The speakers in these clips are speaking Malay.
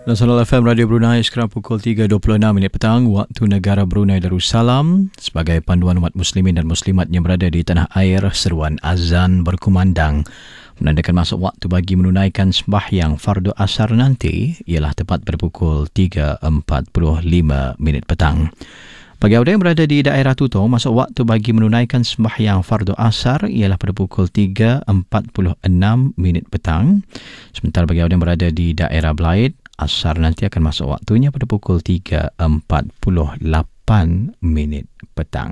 Nasional FM Radio Brunei sekarang pukul 3.26 petang waktu negara Brunei Darussalam. Sebagai panduan umat muslimin dan muslimat yang berada di tanah air, seruan azan berkumandang menandakan masuk waktu bagi menunaikan sembahyang fardu asar nanti ialah tepat pada pukul 3.45 petang. Bagi anda yang berada di daerah Tutong, masuk waktu bagi menunaikan sembahyang fardu asar ialah pada pukul 3.46 petang. Sementara bagi anda yang berada di daerah Belait, asar nanti akan masuk waktunya pada pukul 3.48 petang.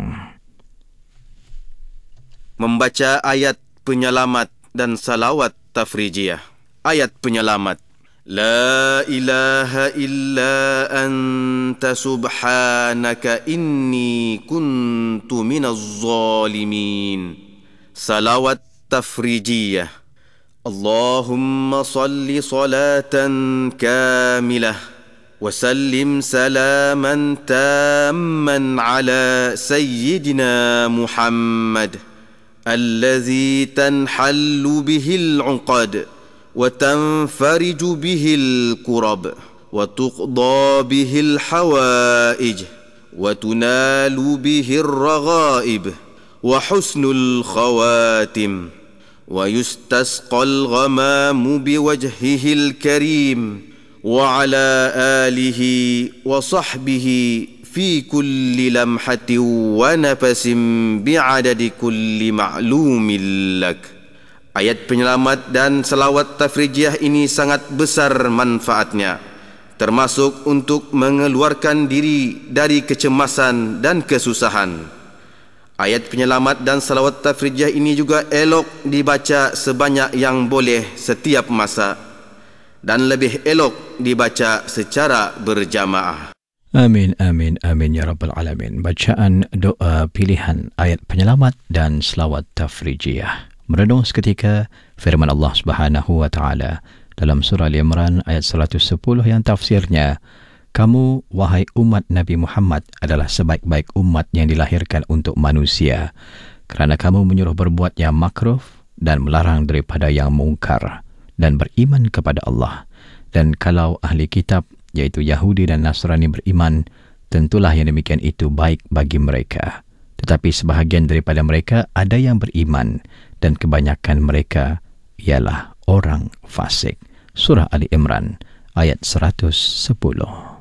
Membaca ayat penyelamat dan salawat tafrijiyah. Ayat penyelamat. La ilaha illa anta subhanaka inni kuntu minaz zalimin. Salawat tafrijiyah. اللهم صل صلاة كاملة وسلم سلاما تاما على سيدنا محمد الذي تنحل به العقد وتنفرج به الكرب وتقضى به الحوائج وتنال به الرغائب وحسن الخواتم ويستسقى الغمام بوجهه الكريم وعلى آله وصحبه في كل لمحة ونفس بعدد كل معلوم لك. Ayat penyelamat dan salawat tafrijiyah ini sangat besar manfaatnya, termasuk untuk mengeluarkan diri dari kecemasan dan kesusahan. Ayat penyelamat dan salawat tafrijiyah ini juga elok dibaca sebanyak yang boleh setiap masa dan lebih elok dibaca secara berjamaah. Amin, amin, amin ya Rabbal Alamin. Bacaan doa pilihan ayat penyelamat dan salawat tafrijiyah. Merenung seketika firman Allah Subhanahu wa taala dalam surah Al-Imran ayat 110 yang tafsirnya, kamu, wahai umat Nabi Muhammad, adalah sebaik-baik umat yang dilahirkan untuk manusia, kerana kamu menyuruh berbuat yang makruh dan melarang daripada yang mungkar, dan beriman kepada Allah. Dan kalau ahli kitab, iaitu Yahudi dan Nasrani beriman, tentulah yang demikian itu baik bagi mereka. Tetapi sebahagian daripada mereka ada yang beriman, dan kebanyakan mereka ialah orang fasik. Surah Ali Imran ayat 110.